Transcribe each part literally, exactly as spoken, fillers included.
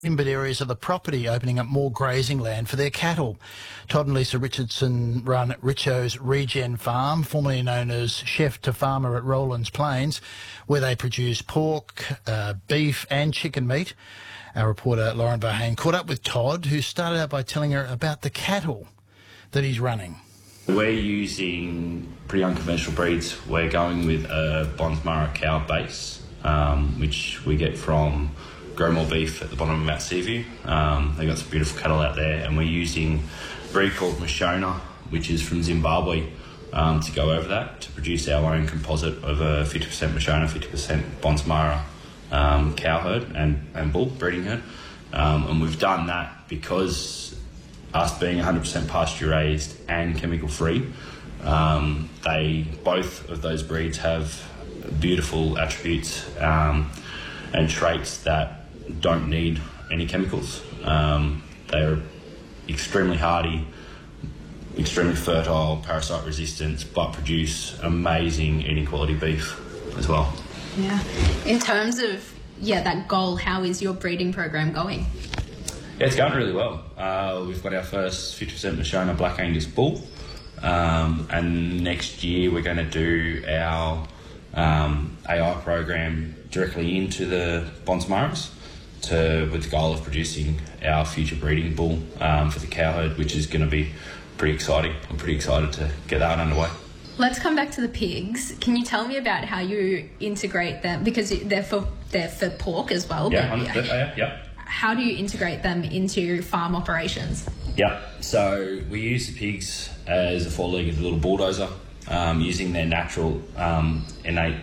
timbered areas of the property, opening up more grazing land for their cattle. Todd and Lisa Richardson run Richo's Regen Farm, formerly known as Chef to Farmer at Rowlands Plains, where they produce pork, uh, beef and chicken meat. Our reporter Lauren Bohane caught up with Todd, who started out by telling her about the cattle that he's running. We're using pretty unconventional breeds. We're going with a Bonsmara cow base, um, which we get from Growmore Beef at the bottom of Mount Seaview. Um, they've got some beautiful cattle out there, and we're using a breed called Mashona, which is from Zimbabwe, um, to go over that, to produce our own composite of a fifty percent Mashona, fifty percent Bonsmara um, cow herd and, and bull breeding herd. Um, and we've done that because us being one hundred percent pasture raised and chemical free, um, they both of those breeds have beautiful attributes um, and traits that don't need any chemicals. Um, they're extremely hardy, extremely fertile, parasite resistant, but produce amazing eating quality beef as well. Yeah. In terms of, yeah, that goal, how is your breeding program going? Yeah, it's going really well. Uh, we've got our first fifty percent Mashona Black Angus bull, um, and next year we're going to do our um, A I program directly into the Bonsmaras, to with the goal of producing our future breeding bull um, for the cow herd, which is going to be pretty exciting. I'm pretty excited to get that underway. Let's come back to the pigs. Can you tell me about how you integrate them, because they're for they're for pork as well? Yeah, but, yeah, yeah, yeah. How do you integrate them into farm operations? Yeah, so we use the pigs as a four-legged little bulldozer, um, using their natural um, innate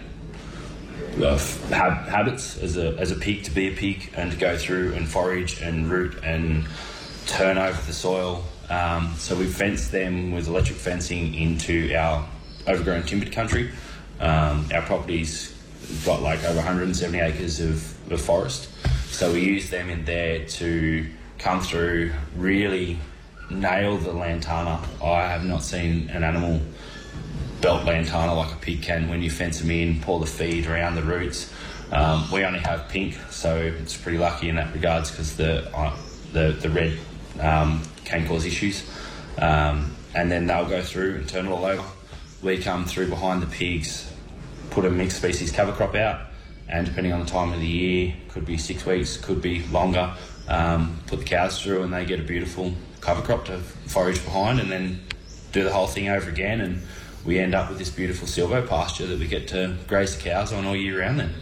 uh, hab- habits as a as a pig to be a pig, and to go through and forage and root and turn over the soil. Um, so we fence them with electric fencing into our overgrown timbered country. Um, our property's got like over one hundred seventy acres of, of forest. So we use them in there to come through, really nail the lantana. I have not seen an animal belt lantana like a pig can when you fence them in, pour the feed around the roots. Um, we only have pink, so it's pretty lucky in that regards, because the, uh, the the red um, can cause issues. Um, and then they'll go through and turn it all over. We come through behind the pigs, put a mixed species cover crop out, and depending on the time of the year, could be six weeks, could be longer, um, put the cows through and they get a beautiful cover crop to forage behind, and then do the whole thing over again, and we end up with this beautiful silvo pasture that we get to graze the cows on all year round then.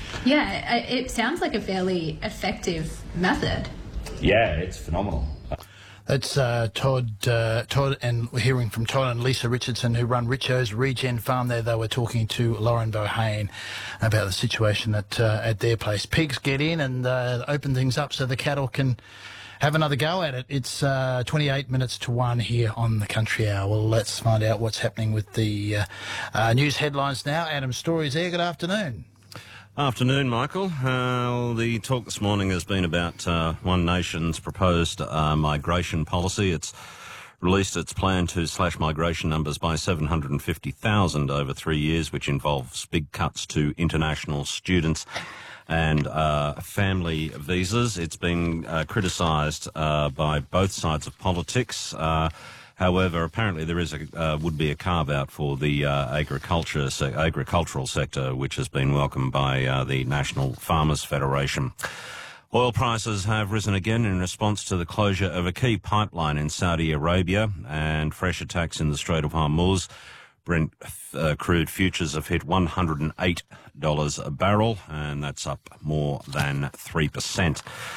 Yeah, it sounds like a fairly effective method. Yeah, it's phenomenal. That's uh, Todd, uh, Todd, and we're hearing from Todd and Lisa Richardson, who run Richo's Regen Farm there. They were talking to Lauren Bohane about the situation at uh, at their place. Pigs get in and uh, open things up so the cattle can have another go at it. It's uh, twenty-eight minutes to one here on the Country Hour. Well, let's find out what's happening with the uh, uh, news headlines now. Adam Story's there. Good afternoon. Afternoon, Michael. Uh, the talk this morning has been about uh, One Nation's proposed uh, migration policy. It's released its plan to slash migration numbers by seven hundred fifty thousand over three years, which involves big cuts to international students and uh, family visas. It's been uh, criticised uh, by both sides of politics. Uh, However, apparently there is a uh, would be a carve out for the uh, agriculture se- agricultural sector, which has been welcomed by uh, the National Farmers Federation. Oil prices have risen again in response to the closure of a key pipeline in Saudi Arabia and fresh attacks in the Strait of Hormuz. Brent uh, crude futures have hit one hundred eight dollars a barrel, and that's up more than three percent.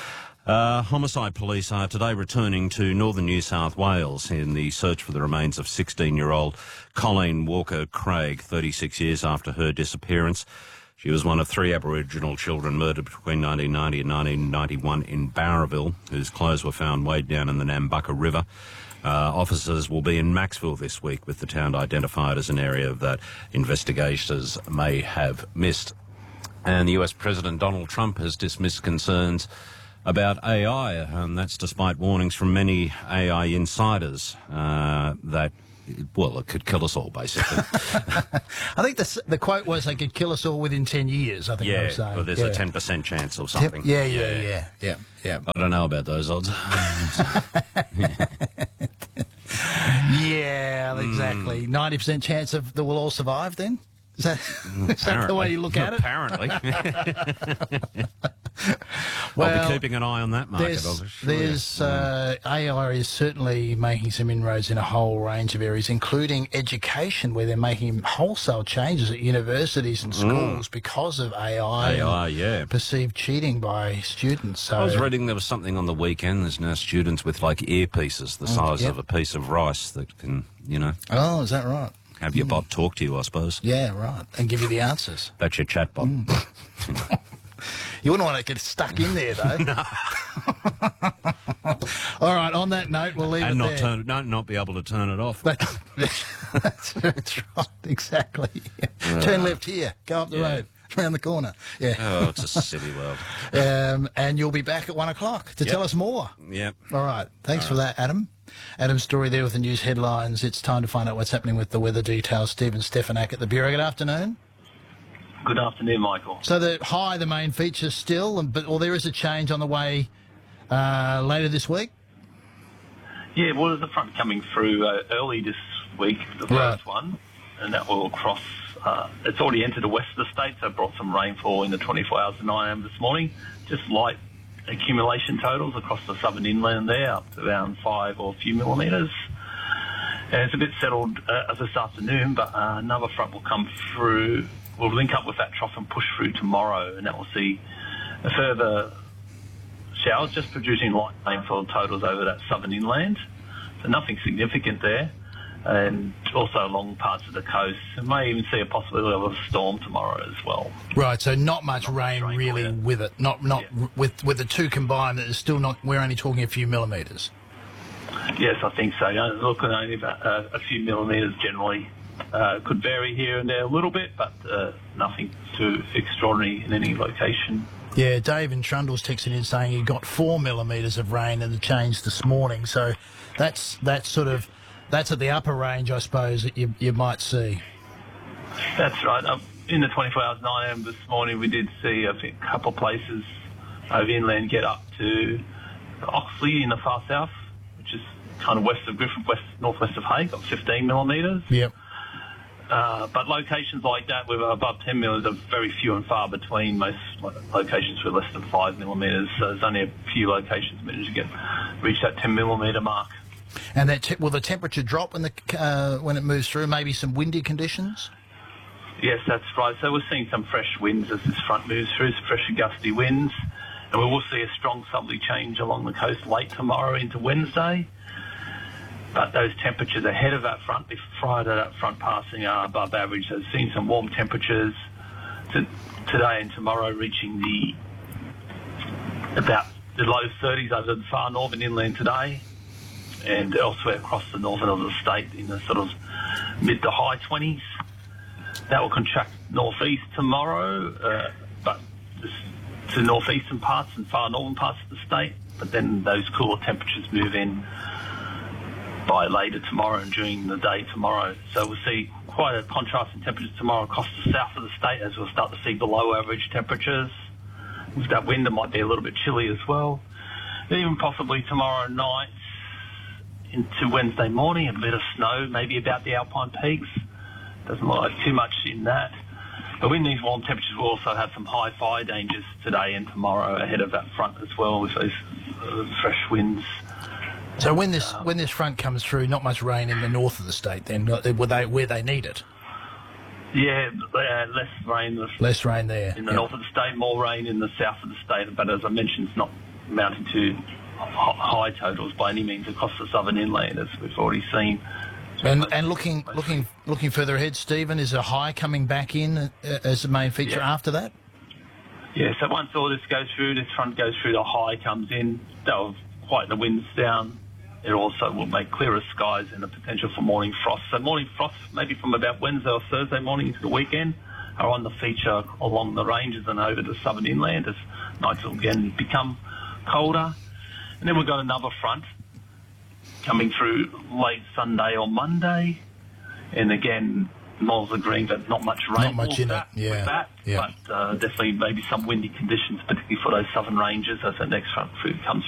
Uh, homicide police are today returning to northern New South Wales in the search for the remains of sixteen-year-old Colleen Walker-Craig, thirty-six years after her disappearance. She was one of three Aboriginal children murdered between nineteen ninety and nineteen ninety-one in Barraville, whose clothes were found weighed down in the Nambucca River. Uh, officers will be in Maxville this week, with the town identified as an area that investigators may have missed. And the U S President Donald Trump has dismissed concerns about A I, and that's despite warnings from many A I insiders uh, that well, it could kill us all, basically. I think the the quote was they could kill us all within ten years. I think I Yeah, was saying. well, there's yeah. a ten percent chance or something. Yeah, yeah, yeah, yeah, yeah. I don't know about those odds. Yeah, exactly. Ninety percent chance of that we'll all survive. Then is that, is that the way you look at it? Apparently. Well, I'll be keeping an eye on that market. There's, I'll assure you. there's uh, A I is certainly making some inroads in a whole range of areas, including education, where they're making wholesale changes at universities and schools because of A I, A I, and yeah. perceived cheating by students. So I was reading there was something on the weekend. There's now students with like earpieces the size yep. of a piece of rice that can, you know, oh, is that right? have your bot talk to you, I suppose. Yeah, right, and give you the answers. That's your chat bot. You wouldn't want to get stuck in there, though. No. All right. On that note, we'll leave And it not there. turn, no, not be able to turn it off. That's, that's, that's right. Exactly. Uh, Turn left here. Go up the yeah. road. Around the corner. Yeah. Oh, it's a silly world. Um, and you'll be back at one o'clock to Yep. tell us more. Yep. All right. Thanks All for right. that, Adam. Adam's story there with the news headlines. It's time to find out what's happening with the weather details. Stephen Stefanak at the Bureau. Good afternoon. Good afternoon, Michael. So the high, the main feature still, and but or there is a change on the way uh, later this week. Yeah, well, there's a front coming through uh, early this week, the Right. first one, and that will cross. Uh, it's already entered the west of the state, so it brought some rainfall in the twenty-four hours of nine a m this morning. Just light accumulation totals across the southern inland there, up to around five or a few millimetres. And it's a bit settled uh, this afternoon, but uh, another front will come through. We'll link up with that trough and push through tomorrow, and that will see a further showers, just producing light rainfall totals over that southern inland. So nothing significant there, and also along parts of the coast. And may even see a possibility of a storm tomorrow as well. Right, so not much rain rain really for it. with it. Not not Yeah. with with the two combined. It's still not. We're only talking a few millimetres. Yes, I think so. Yeah, looking only about uh, a few millimetres generally. Uh, could vary here and there a little bit, but uh, nothing too extraordinary in any location. Yeah, Dave in Trundle's texting in saying he got four millimetres of rain in the change this morning. So that's that's sort of that's at the upper range, I suppose, that you you might see. That's right. Uh, in the twenty-four hours nine a m this morning, we did see, I think, a couple of places over inland get up to Oxley in the far south, which is kind of west of Griffith, west northwest of Hay, got fifteen millimetres. Yep. Uh, but locations like that with above ten millimetres are very few and far between. Most lo- locations with less than five millimetres. So there's only a few locations managed to get reach that ten millimetre mark. And that te- will the temperature drop when the uh, when it moves through? Maybe some windy conditions. Yes, that's right. So we're seeing some fresh winds as this front moves through, some fresh gusty winds. And we will see a strong southerly change along the coast late tomorrow into Wednesday. But those temperatures ahead of that front, prior to that front passing, are above average. So we've seen some warm temperatures to, today and tomorrow reaching the about the low thirties over the far northern inland today, and elsewhere across the northern of the state in the sort of mid to high twenties. That will contract northeast tomorrow, uh, but just to northeastern parts and far northern parts of the state. But then those cooler temperatures move in by later tomorrow and during the day tomorrow. So we'll see quite a contrast in temperatures tomorrow across the south of the state, as we'll start to see below average temperatures. With that wind, it might be a little bit chilly as well. And even possibly tomorrow night into Wednesday morning, a bit of snow, maybe about the Alpine peaks. Doesn't look like too much in that. But in these warm temperatures, we'll also have some high fire dangers today and tomorrow ahead of that front as well, with those uh, fresh winds. So when this when this front comes through, not much rain in the north of the state. Then where they where they need it. Yeah, uh, less rain Less rain there. in the Yep. north of the state, more rain in the south of the state. But as I mentioned, it's not amounting to h- high totals by any means across the southern inland, as we've already seen. And and looking looking looking further ahead, Stephen, is a high coming back in uh, as the main feature Yeah. after that? Yeah, so once all this goes through, this front goes through, the high comes in, that'll quieten the winds down. It also will make clearer skies and the potential for morning frost. So morning frost, maybe from about Wednesday or Thursday morning into the weekend, are on the feature along the ranges and over the southern inland as nights will again become colder. And then we've got another front coming through late Sunday or Monday. And again, models agreeing that not much rain. Not much in it, yeah. With that, Yeah. but uh, definitely maybe some windy conditions, particularly for those southern ranges as that next front food comes